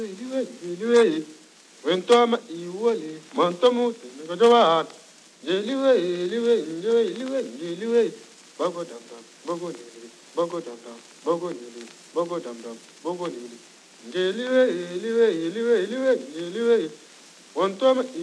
Iliwe, when Tom Iwoli, Montomu, Godoa, Iliwe, Bogo Dam Dam, Bogo Nili, Bogo Dam Dam, Bogo Nili, Bogo Dam Dam, Bogo Nili, Iliwe, one Tom